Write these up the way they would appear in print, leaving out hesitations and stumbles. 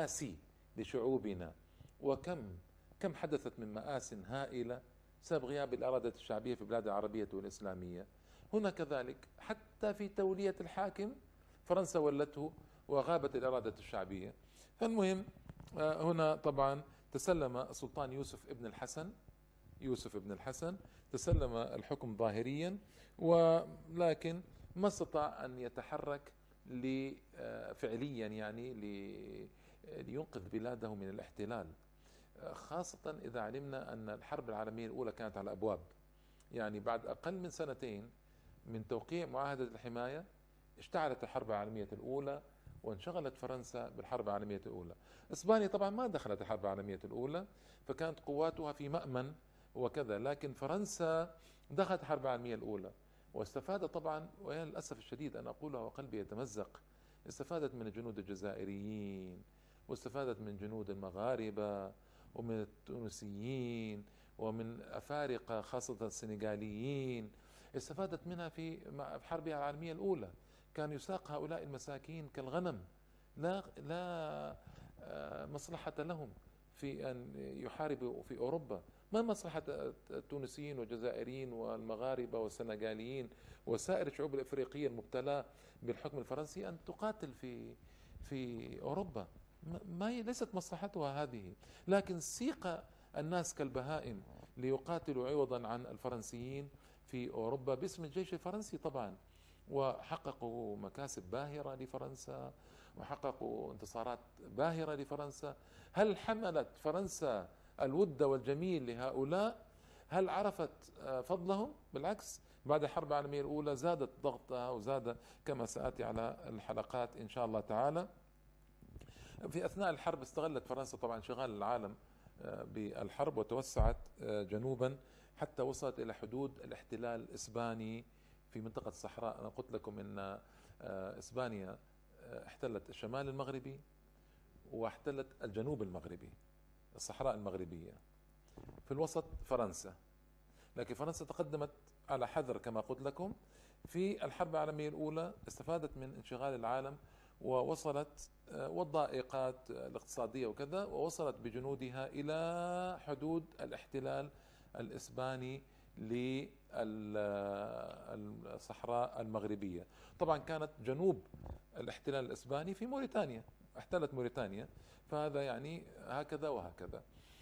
مآسي لشعوبنا، كم حدثت من مآس هائلة بسبب غياب الإرادة الشعبية في البلاد العربية والإسلامية. هنا كذلك حتى في تولية الحاكم فرنسا ولته وغابت الإرادة الشعبية. فالمهم هنا طبعا تسلم السلطان يوسف ابن الحسن تسلم الحكم ظاهريا، ولكن ما استطاع أن يتحرك فعليا يعني لينقذ بلاده من الاحتلال، خاصة إذا علمنا أن الحرب العالمية الأولى كانت على الأبواب. يعني بعد أقل من سنتين من توقيع معاهدة الحماية اشتعلت الحرب العالمية الأولى، وانشغلت فرنسا بالحرب العالمية الأولى. إسبانيا طبعا ما دخلت الحرب العالمية الأولى، فكانت قواتها في مأمن وكذا، لكن فرنسا دخلت الحرب العالمية الأولى واستفادت طبعا، ويا للأسف الشديد أن أقولها وقلبي يتمزق، استفادت من الجنود الجزائريين، واستفادت من جنود المغاربة ومن التونسيين ومن أفارقة خاصة السنغاليين، استفادت منها في حربها العالمية الأولى. كان يساق هؤلاء المساكين كالغنم، لا مصلحة لهم في أن يحاربوا في أوروبا. ما مصلحة التونسيين والجزائريين والمغاربة والسنغاليين وسائر الشعوب الإفريقية المبتلاة بالحكم الفرنسي أن تقاتل في أوروبا؟ ما ليست مصلحتها هذه، لكن سيق الناس كالبهائم ليقاتلوا عوضا عن الفرنسيين في أوروبا باسم الجيش الفرنسي طبعا، وحققوا مكاسب باهرة لفرنسا وحققوا انتصارات باهرة لفرنسا. هل حملت فرنسا الود والجميل لهؤلاء؟ هل عرفت فضلهم؟ بالعكس، بعد الحرب العالمية الأولى زادت ضغطها وزاد، كما سآتي على الحلقات إن شاء الله تعالى. في أثناء الحرب استغلت فرنسا طبعا انشغال العالم بالحرب، وتوسعت جنوبا حتى وصلت إلى حدود الاحتلال الإسباني في منطقة الصحراء. أنا قلت لكم أن إسبانيا احتلت الشمال المغربي واحتلت الجنوب المغربي، الصحراء المغربية، في الوسط فرنسا. لكن فرنسا تقدمت على حذر كما قلت لكم. في الحرب العالمية الأولى استفادت من انشغال العالم ووصلت والضائقات الاقتصادية وكذا، ووصلت بجنودها إلى حدود الاحتلال الإسباني للصحراء المغربية. طبعا كانت جنوب الاحتلال الإسباني في موريتانيا، احتلت موريتانيا، فهذا يعني هكذا وهكذا.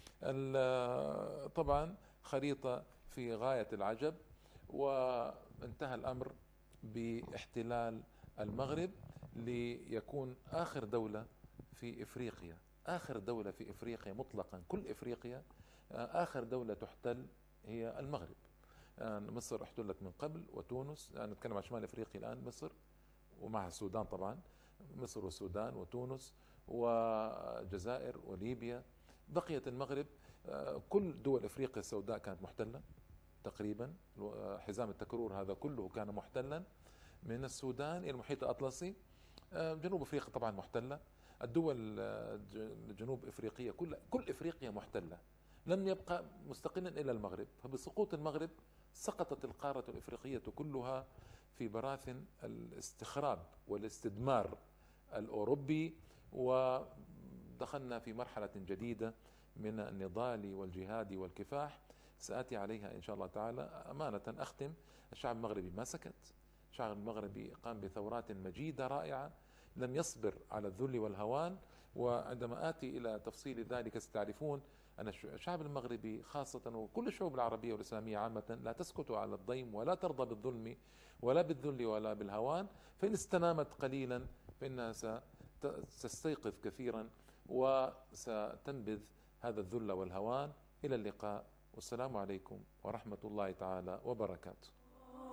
طبعا خريطة في غاية العجب، وانتهى الأمر باحتلال المغرب ليكون آخر دولة في إفريقيا، آخر دولة في إفريقيا مطلقا، كل إفريقيا آخر دولة تحتل هي المغرب. مصر احتلت من قبل وتونس، نتكلم عن شمال إفريقيا الآن، مصر ومعها السودان طبعا، مصر والسودان وتونس والجزائر وليبيا. بقيت المغرب. كل دول إفريقيا السوداء كانت محتلة تقريبا، حزام التكرور هذا كله كان محتلا من السودان إلى المحيط الأطلسي. جنوب أفريقيا طبعا محتلة، الدول جنوب إفريقية كل إفريقيا محتلة، لم يبقى مستقلا إلى المغرب. فبسقوط المغرب سقطت القارة الإفريقية كلها في براثن الاستخراب والاستدمار الأوروبي، ودخلنا في مرحلة جديدة من النضال والجهاد والكفاح سآتي عليها إن شاء الله تعالى. أمانة أختم، الشعب المغربي ما سكت، الشعب المغربي قام بثورات مجيدة رائعة، لم يصبر على الذل والهوان. وعندما آتي إلى تفصيل ذلك ستعرفون أن الشعب المغربي خاصة وكل الشعوب العربية والإسلامية عامة لا تسكت على الضيم ولا ترضى بالظلم ولا بالذل ولا بالهوان، فإن استنامت قليلا فإنها ستستيقظ كثيرا وستنبذ هذا الذل والهوان. إلى اللقاء، والسلام عليكم ورحمة الله تعالى وبركاته.